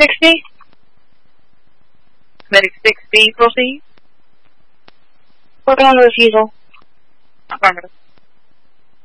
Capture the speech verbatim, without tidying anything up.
sixty? Medic six B, proceed. Working on the refusal. Affirmative.